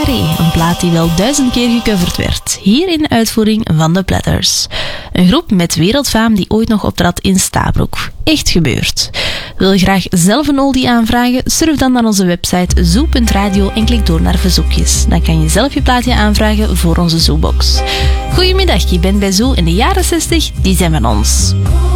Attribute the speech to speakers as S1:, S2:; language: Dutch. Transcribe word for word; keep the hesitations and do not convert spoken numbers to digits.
S1: Carré, een plaat die wel duizend keer gecoverd werd. Hier in de uitvoering van The Platters. Een groep met wereldfaam die ooit nog optrad in Stabroek. Echt gebeurd. Wil je graag zelf een oldie aanvragen? Surf dan naar onze website zoo punt radio en klik door naar verzoekjes. Dan kan je zelf je plaatje aanvragen voor onze Zoobox. Goedemiddag, je bent bij Zoo in de jaren zestig, die zijn van ons.